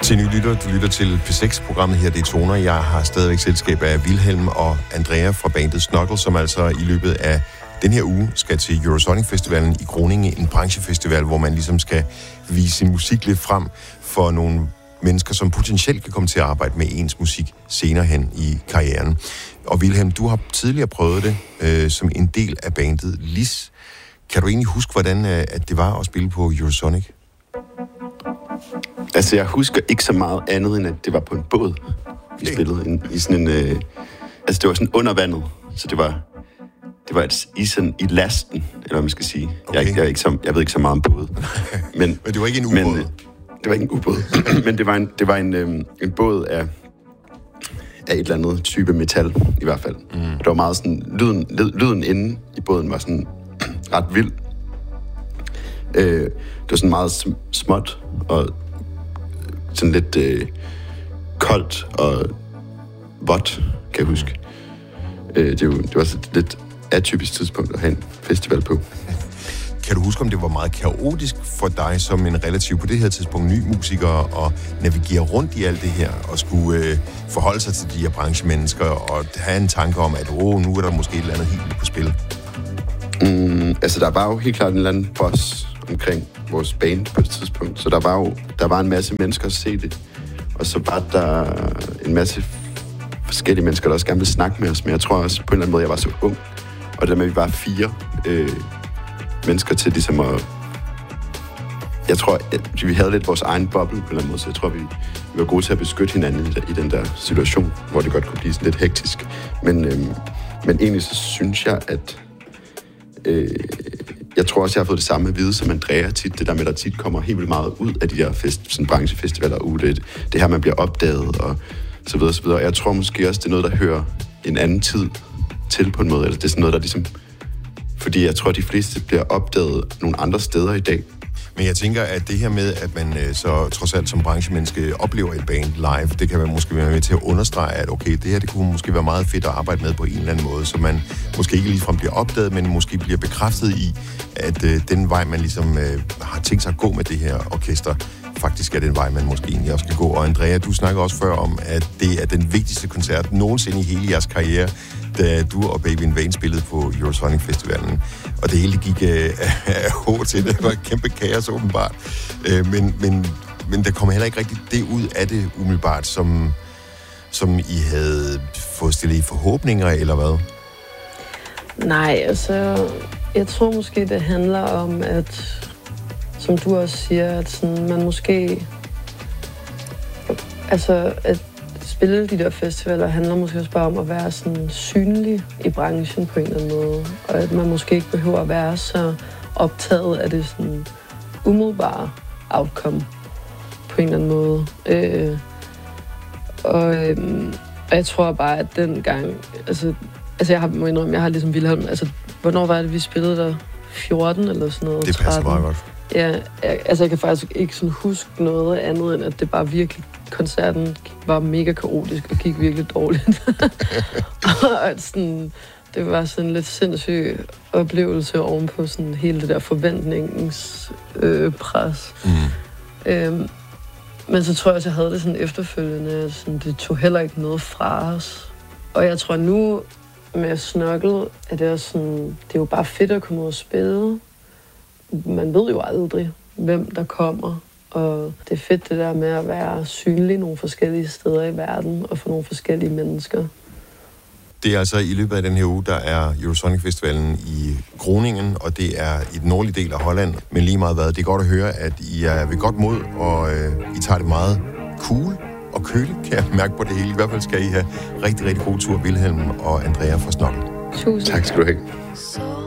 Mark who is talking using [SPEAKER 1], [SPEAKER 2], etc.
[SPEAKER 1] Til nye lytter, du lytter til P6-programmet her, det er Toner. Jeg har stadigvæk selskab af Wilhelm og Andrea fra bandet Snuggle, som altså i løbet af den her uge skal til Eurosonic Festivalen i Groningen, en branchefestival, hvor man ligesom skal vise sin musik lidt frem for nogle mennesker, som potentielt kan komme til at arbejde med ens musik senere hen i karrieren. Og Wilhelm, du har tidligere prøvet det som en del af bandet Lis. Kan du egentlig huske, hvordan at det var at spille på Eurosonic?
[SPEAKER 2] Altså, jeg husker ikke så meget andet, end at det var på en båd, vi spillede i sådan en... altså, det var sådan under vandet, så det var i lasten, eller hvad man skal sige. Okay. Jeg ved ikke så meget om båd. Men
[SPEAKER 1] det var ikke en ubåd?
[SPEAKER 2] Det var ikke en ubåd, men det var en båd af et eller andet type metal, i hvert fald. Det var meget sådan... Lyden inde i båden var sådan ret vild. Det var sådan meget småt og sådan lidt koldt og vådt, kan jeg huske. Det var så lidt atypisk tidspunkt at have en festival på.
[SPEAKER 1] Kan du huske, om det var meget kaotisk for dig som en relativt på det her tidspunkt ny musiker at navigere rundt i alt det her og skulle forholde sig til de her branchemennesker og have en tanke om, at nu er der måske et eller andet helt på spil?
[SPEAKER 2] Altså, der var jo helt klart en eller anden boss omkring vores band på det tidspunkt, så der var en masse mennesker at se det, og så var der en masse forskellige mennesker, der også gerne ville snakke med os, men jeg tror også på en eller anden måde, jeg var så ung, og det med, at vi var 4 mennesker til ligesom at... Jeg tror, at vi havde lidt vores egen boble på en eller anden måde, så jeg tror, vi var gode til at beskytte hinanden i den der situation, hvor det godt kunne blive sådan lidt hektisk. Men egentlig så synes jeg, at jeg tror også, jeg har fået det samme at vide som Andrea tit. Det der med, at der tit kommer helt vildt meget ud af de der sådan branchefestivaler ud. Det her, man bliver opdaget og så videre, så videre. Og jeg tror måske også, det er noget, der hører en anden tid til på en måde. Eller det er sådan noget, der ligesom... Fordi jeg tror, at de fleste bliver opdaget nogle andre steder i dag.
[SPEAKER 1] Men jeg tænker, at det her med, at man så trods alt som branchemenneske oplever et band live, det kan man måske være med til at understrege, at okay, det her det kunne måske være meget fedt at arbejde med på en eller anden måde, så man måske ikke ligefrem bliver opdaget, men måske bliver bekræftet i, at den vej, man ligesom har tænkt sig at gå med det her orkester, faktisk er den vej, man måske egentlig også skal gå. Og Andrea, du snakker også før om, at det er den vigtigste koncert nogensinde i hele jeres karriere, da du og Baby in Vain spillede på Eurosonic Festivalen. Og det hele gik af hårdt til. Det var et kæmpe kaos, åbenbart. Men der kom heller ikke rigtig det ud af det umiddelbart, som I havde fået stillet i forhåbninger, eller hvad?
[SPEAKER 3] Nej, altså... Jeg tror måske, det handler om, at... Som du også siger, at sådan, man måske... Altså, at spille de der festivaler handler måske også bare om at være sådan synlig i branchen på en eller anden måde. Og at man måske ikke behøver at være så optaget af det sådan umiddelbare outcome på en eller anden måde. Og jeg tror bare, at dengang... Altså må indrømme, jeg har ligesom Wilhelm... Altså, hvornår var det, vi spillede der? 14 eller sådan noget?
[SPEAKER 1] Det passer meget godt.
[SPEAKER 3] Ja, jeg kan faktisk ikke sådan huske noget andet, end at det bare virkelig, koncerten var mega kaotisk og gik virkelig dårligt. Og at sådan, det var sådan en lidt sindssyg oplevelse ovenpå sådan hele det der forventningspres. Men så tror jeg også, jeg havde det sådan efterfølgende, sådan, det tog heller ikke noget fra os. Og jeg tror nu med Snuggle, at det er sådan, det er jo bare fedt at komme ud og spille. Man ved jo aldrig, hvem der kommer, og det er fedt det der med at være synlig nogle forskellige steder i verden og for nogle forskellige mennesker.
[SPEAKER 1] Det er altså i løbet af den her uge, der er Eurosonic Festivalen i Groningen, og det er i den nordlige del af Holland, men lige meget hvad. Det er godt at høre, at I er ved godt mod, og I tager det meget cool og køligt, kan jeg mærke på det hele. I hvert fald skal I have rigtig, rigtig god tur, Wilhelm og Andrea fra Snuggle.
[SPEAKER 3] Tusind.
[SPEAKER 2] Tak skal du have.